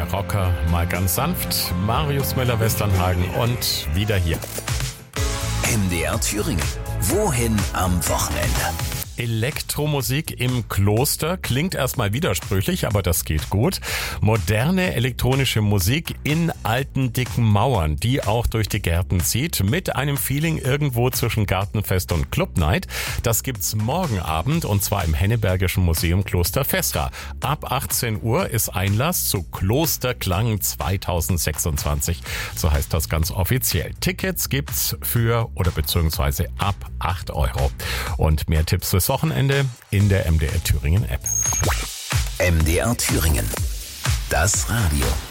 Rocker mal ganz sanft. Marius Müller-Westernhagen und wieder hier. MDR Thüringen. Wohin am Wochenende? Elektromusik im Kloster klingt erstmal widersprüchlich, aber das geht gut. Moderne elektronische Musik in alten, dicken Mauern, die auch durch die Gärten zieht, mit einem Feeling irgendwo zwischen Gartenfest und Clubnight. Das gibt's morgen Abend und zwar im Hennebergischen Museum Kloster Vestra. Ab 18 Uhr ist Einlass zu Klosterklang 2026. So heißt das ganz offiziell. Tickets gibt's für oder beziehungsweise ab 8 Euro. Und mehr Tipps fürs Wochenende in der MDR Thüringen App. MDR Thüringen. Das Radio.